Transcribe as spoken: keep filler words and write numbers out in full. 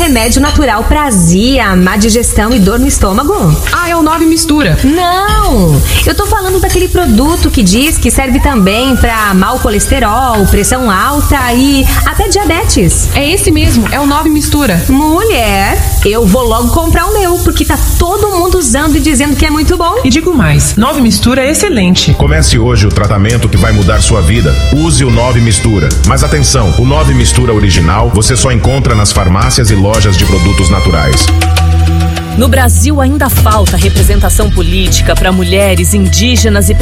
remédio natural pra azia, má digestão e dor no estômago. Ah, é o nove Mistura. Não, eu tô falando daquele produto que diz que serve também pra mau colesterol, pressão alta e até diabetes. É esse mesmo, é o nove Mistura. Mulher, eu vou logo comprar o meu, porque tá todo mundo usando e dizendo que é muito bom. E digo mais, nove Mistura é excelente. Comece hoje o tratamento que vai mudar sua vida. Use o nove Mistura. Mas atenção, o nove Mistura original você só encontra nas farmácias e lojas de produtos naturais. No Brasil ainda falta representação política para mulheres indígenas e